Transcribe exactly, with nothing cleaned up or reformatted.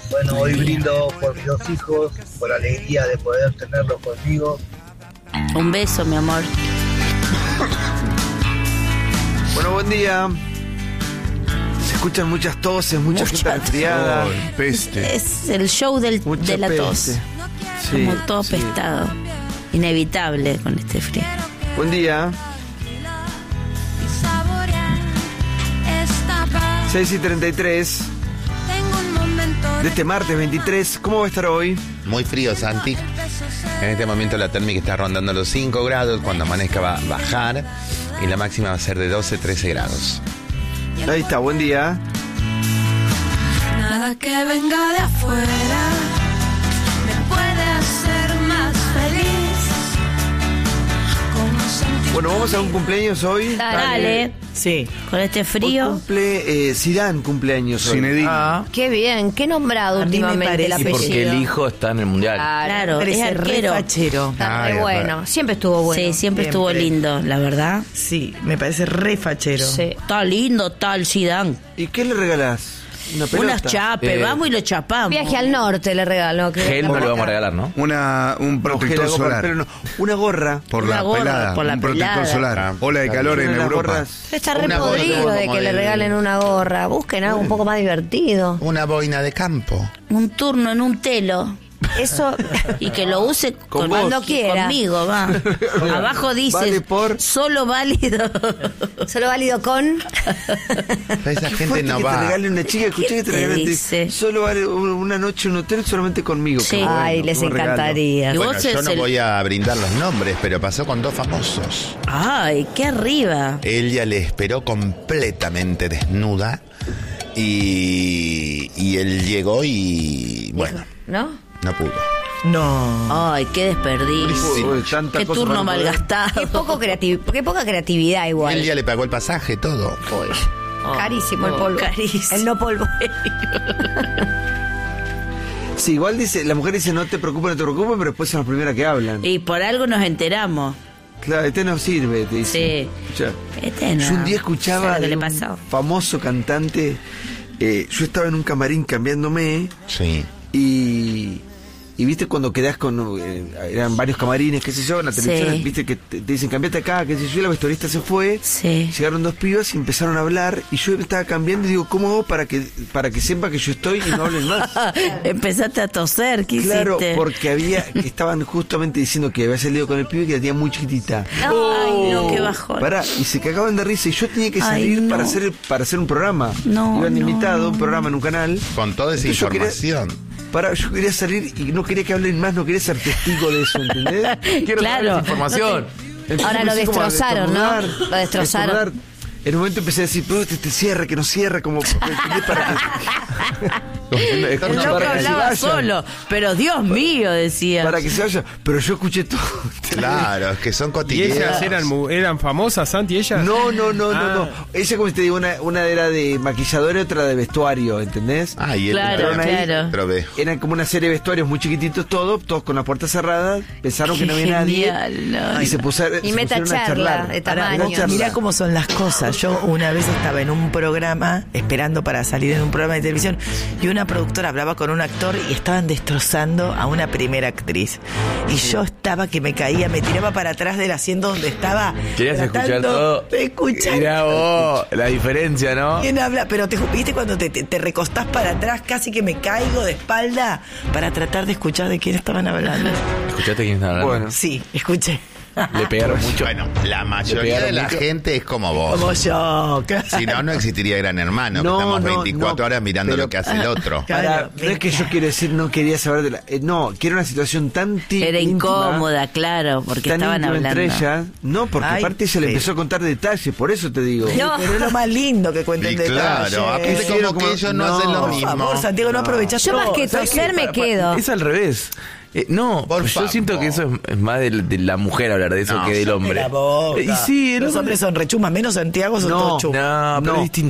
Bueno, hoy brindo por mis dos hijos, por la alegría de poder tenerlos conmigo. Un beso, mi amor. Bueno, buen día. Se escuchan muchas toses, mucha Mucha gente resfriada. Oh, peste. Es el show del, Mucha de la tos. peste. Sí, Como todo sí. pestado. Inevitable con este frío. Buen día. seis y treinta y tres de este martes veintitrés. ¿Cómo va a estar hoy? Muy frío, Santi. En este momento la térmica está rondando los cinco grados. Cuando amanezca va a bajar. Y la máxima va a ser de doce, trece grados. Ahí está, buen día. Nada que venga de afuera me puede hacer más feliz. Como sentir Bueno, vamos a un cumpleaños hoy. Dale. Sí. Con este Hoy frío. cumple eh, Zidane, cumpleaños hoy. Zinedine. Ah, Qué bien, qué nombrado A mí me últimamente el parece- Y apellido. porque el hijo está en el mundial. Claro, es parece re arquero. fachero. Está Ay, re bueno, siempre estuvo bueno. Sí, siempre estuvo Siempre. lindo, la verdad. Sí, me parece re fachero. Sí. Está lindo, está el Zidane. ¿Y qué le regalás? Una pelota. Unas chapes, Eh, vamos y lo chapamos. Viaje al norte le regaló. que- Gel no le vamos a regalar, ¿no? Una, un No, protector gel, algo para el solar. pelo, no. Una gorra. Por Una la gorra, pelada. por la un protector pelada. solar. Ola de calor en Una de las Europa. gorras. Está re Una gorra podrido de como que le del- regalen una gorra. Busquen algo un poco más divertido. Una boina de campo. Un turno en un telo. Eso. Y que lo use con Cuando vos, quiera. conmigo, va. Abajo dice, Vale por- solo válido. Solo válido con. Esa Qué gente fuerte no que te va. regale una chica, escuché que te ¿Qué regalen. te- dice? Solo vale un- una noche en un hotel solamente conmigo. Sí. Qué bueno, Ay, les qué buen regalo. encantaría. Y Bueno, vos yo es no el- voy a brindar los nombres, pero pasó con dos famosos. Ay, qué arriba. Ella le esperó completamente desnuda y, y él llegó y bueno, ¿No? no pudo. No. Ay, qué desperdicio. Uy, tanta Qué cosa turno para poder- malgastado. Qué, poco creativ qué poca creatividad igual. Él ya le pagó el pasaje, todo. Oh, Carísimo el oh, polvo. carísimo. El no polvo. Sí, igual dice, la mujer dice no te preocupes, no te preocupes, pero después son las primeras que hablan. Y por algo nos enteramos. Claro, este no sirve, te dice. Sí. Escuchá. Este no. Yo un día escuchaba ¿Sabes lo que de le un pasó? famoso cantante, eh, yo estaba en un camarín cambiándome Sí. y... Y viste cuando quedás con... eh, eran varios camarines, qué sé yo, en la Sí. televisión, viste que te, te dicen cambiate acá, qué sé yo, y la vestuarista se fue. Sí. Llegaron dos pibas y empezaron a hablar y yo me estaba cambiando y digo, ¿cómo hago para que para que sepa que yo estoy y no hablen más? Empezaste a toser, ¿qué Claro, hiciste? porque había estaban justamente diciendo que había salido con el pibe que la tenía muy chiquitita. Ay, no, qué bajón. Pará, y se cagaban de risa y yo tenía que Ay, salir no. para hacer para hacer un programa. No, Iban no, invitado a un no, programa en un canal. Con toda esa Entonces yo quería- información. Pará, yo quería salir y no quería que hablen más, no quería ser testigo de eso, ¿entendés? Quiero Claro. saber esa Información. Entonces Ahora lo empecé como a destrozaron, ¿no? estornudar, Lo destrozaron. estornudar. En un momento empecé a decir, pero este te cierra, que no cierra, como ¿entendés? Para que, El loco para que se hablaba vayan. solo, pero Dios mío, decía. Para que se vaya, pero yo escuché todo. Claro, es que son ¿Y cotilleos. ellas eran, mu- eran famosas, Santi, ellas? No, no, no, no, Ah. no. Ella, como te digo, una, una era de maquilladora y otra de vestuario, ¿entendés? Ah, y él Claro, entraron ahí, claro. pero ve. Eran como una serie de vestuarios muy chiquititos, todos, todos con la puerta cerrada. Pensaron que no había Genial, nadie. no. Y se pusieron, Y se meta pusieron a charla charlar. de Pará, tamaño. una charla. Mirá cómo son las cosas. Yo una vez estaba en un programa, esperando para salir en un programa de televisión, y una productora hablaba con un actor y estaban destrozando a una primera actriz. Y yo estaba que me caía, me tiraba para atrás del asiento donde estaba. Querías tratando escuchar todo. de escuchar. Mirá vos, la diferencia, ¿no? ¿Quién habla? Pero te viste cuando te, te, te recostás para atrás, casi que me caigo de espalda para tratar de escuchar de quién estaban hablando. ¿Escuchaste quién estaba hablando? Bueno. Sí, escuché. Le pegaron mucho. Bueno, la mayoría pegaron de la mucho. gente es como vos. Como yo. claro. Si no, no existiría Gran Hermano. No, que estamos no, veinticuatro no, horas mirando pero- lo que hace el otro. Claro, Pará, me no es que yo encanta. quiero decir, no quería saber de la. eh, no, que era una situación tan ti- Era íntima, incómoda, claro, porque tan estaban íntima hablando. entre ellas. No, porque Ay, aparte ella le sí. empezó a contar detalles, por eso te digo. No. Pero es lo más lindo que cuenten Y detalles. claro, aparte Hicieron como que como- ellos no, no, hacen lo Por mismo. favor, Santiago, no aprovechás Yo más todo. que ¿Sabés toser qué? me Para- para- quedo. Es al revés. Eh, no, Por yo siento favor. que eso es, es más de, de la mujer hablar de eso No, que del de hombre. la boca. Y sí, el Los hombre- hombres son rechumas, menos Santiago son No, todos chupas. No, pero No. es distinto.